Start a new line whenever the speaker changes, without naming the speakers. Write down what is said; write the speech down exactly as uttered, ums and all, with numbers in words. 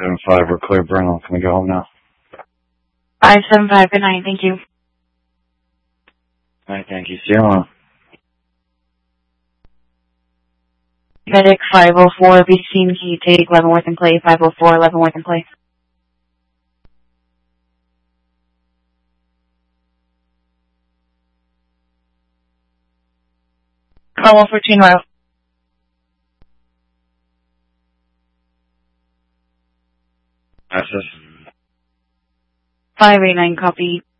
seven five, we're clear, Brindle. Can we go home now?
five seven five, good night, thank you.
All right, thank you. See you tomorrow.
Medic five oh four, be seen, can you take Leavenworth and Clay, five oh four, Leavenworth and Clay. Call one fourteen route.
Access.
five eight nine, copy.